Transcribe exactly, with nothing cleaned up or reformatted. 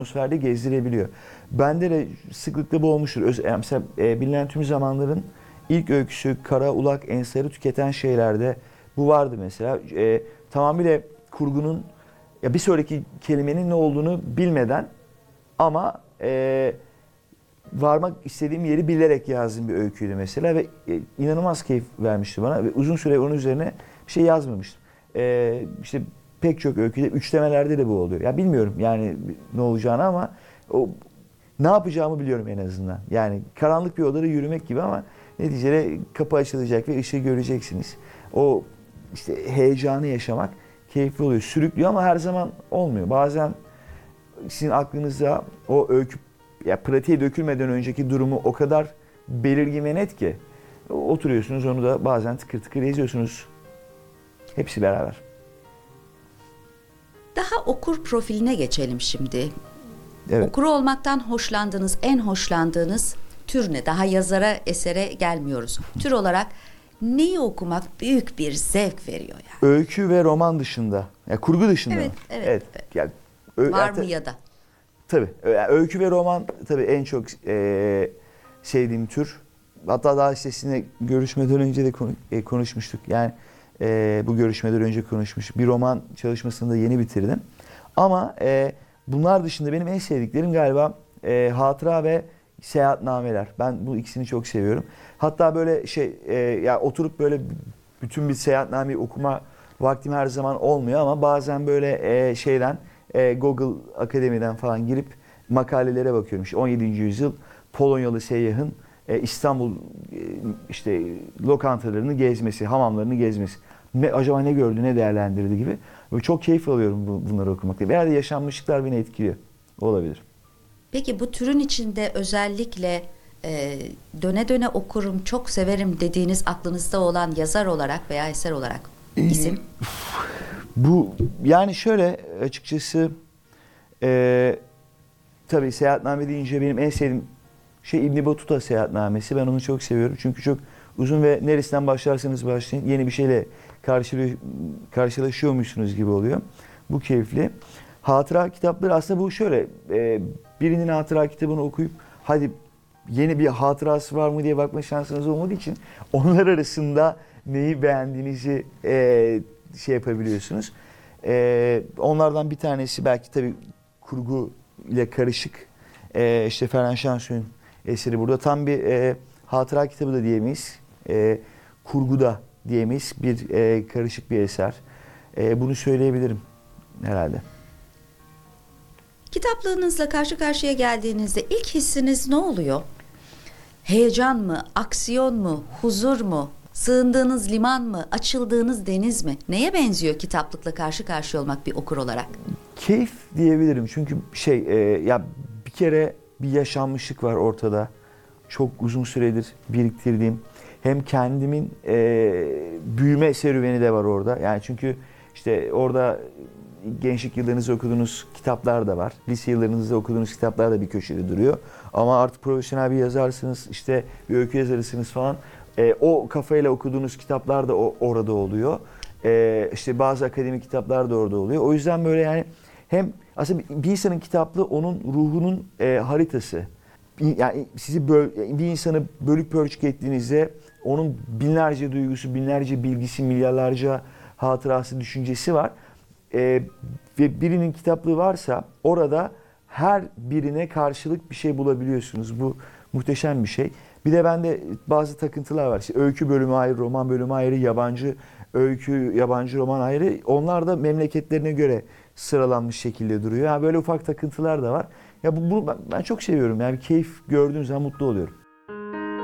atmosferde gezdirebiliyor. Bende de sıklıkla bu olmuştur. Öz, yani mesela e, bilinen tüm zamanların ilk öyküsü Kara Ulak Ensar'ı tüketen şeylerde bu vardı mesela. E, tamamıyla kurgunun ya bir sonraki kelimenin ne olduğunu bilmeden ama e, varmak istediğim yeri bilerek yazdığım bir öyküydü mesela ve e, inanılmaz keyif vermişti bana ve uzun süre onun üzerine bir şey yazmamıştım. E, işte pek çok öyküde, üçlemelerde de bu oluyor. Ya bilmiyorum yani ne olacağını ama o ne yapacağımı biliyorum en azından. Yani karanlık bir odada yürümek gibi ama neticede kapı açılacak ve ışığı göreceksiniz. O işte heyecanı yaşamak keyifli oluyor. Sürüklüyor ama her zaman olmuyor. Bazen sizin aklınıza o öykü ya pratiğe dökülmeden önceki durumu o kadar belirgin ve net ki oturuyorsunuz onu da bazen tıkır tıkır yazıyorsunuz. Hepsi beraber. Daha okur profiline geçelim şimdi. Evet. Okuru olmaktan hoşlandığınız, en hoşlandığınız tür ne? Daha yazara, esere gelmiyoruz. Tür olarak neyi okumak büyük bir zevk veriyor yani? Öykü ve roman dışında. Ya kurgu dışında Evet, mı? evet. Evet. Yani, ö- Var ya, mı ya da? Tabii. Yani öykü ve roman tabii en çok e, sevdiğim tür. Hatta daha işte sizinle görüşmeden önce de konu- e, konuşmuştuk. Yani e, bu görüşmeden önce konuşmuş. Bir roman çalışmasını da yeni bitirdim. Ama e, bunlar dışında benim en sevdiklerim galiba e, hatıra ve seyahatnameler. Ben bu ikisini çok seviyorum. Hatta böyle şey e, ya oturup böyle bütün bir seyahatnameyi okuma vaktim her zaman olmuyor ama bazen böyle e, şeyden e, Google Akademi'den falan girip makalelere bakıyorum. İşte on yedinci yüzyıl Polonyalı seyyahın e, İstanbul e, işte lokantalarını gezmesi, hamamlarını gezmesi. Ne, acaba ne gördü, ne değerlendirdi gibi. Ve çok keyif alıyorum bu, bunları okumakta. Veya da yaşanmışlıklar beni etkiliyor. Olabilir. Peki bu türün içinde özellikle e, döne döne okurum, çok severim dediğiniz aklınızda olan yazar olarak veya eser olarak isim? Bu yani şöyle açıkçası e, tabii seyahatname deyince benim en sevdiğim şey İbn Battuta seyahatnamesi. Ben onu çok seviyorum. Çünkü çok uzun ve neresinden başlarsanız başlayın yeni bir şeyle karşıla- karşılaşıyormuşsunuz gibi oluyor. Bu keyifli. Hatıra kitapları aslında bu şöyle e, birinin hatıra kitabını okuyup hadi yeni bir hatırası var mı diye bakma şansınız olmadığı için onlar arasında neyi beğendiğinizi e, şey yapabiliyorsunuz. E, onlardan bir tanesi belki tabii kurgu ile karışık e, işte Ferhan Şensoy'un eseri burada. Tam bir e, hatıra kitabı da diyemeyiz. E, kurgu da diyemeyiz. Bir e, karışık bir eser. E, bunu söyleyebilirim herhalde. Kitaplığınızla karşı karşıya geldiğinizde ilk hissiniz ne oluyor? Heyecan mı, aksiyon mu, huzur mu, sığındığınız liman mı, açıldığınız deniz mi? Neye benziyor kitaplıkla karşı karşıya olmak bir okur olarak? Keyif diyebilirim. Çünkü şey e, ya bir kere bir yaşanmışlık var ortada. Çok uzun süredir biriktirdiğim. Hem kendimin e, büyüme serüveni de var orada. Yani çünkü işte orada gençlik yıllarınızda okuduğunuz kitaplar da var. Lise yıllarınızda okuduğunuz kitaplar da bir köşede duruyor. Ama artık profesyonel bir yazarsınız, işte bir öykü yazarısınız falan. E, o kafayla okuduğunuz kitaplar da o, orada oluyor. E, işte bazı akademik kitaplar da orada oluyor. O yüzden böyle yani hem aslında bir insanın kitaplığı onun ruhunun e, haritası. Yani sizi böl, bir insanı bölük pörçük ettiğinizde onun binlerce duygusu, binlerce bilgisi, milyarlarca hatırası, düşüncesi var. Ee, ve birinin kitaplığı varsa orada her birine karşılık bir şey bulabiliyorsunuz. Bu muhteşem bir şey. Bir de bende bazı takıntılar var. İşte öykü bölümü ayrı, roman bölümü ayrı, yabancı öykü, yabancı roman ayrı. Onlar da memleketlerine göre sıralanmış şekilde duruyor. Yani böyle ufak takıntılar da var. Ya bu, bu ben çok seviyorum. Yani keyif gördüğüm zaman mutlu oluyorum.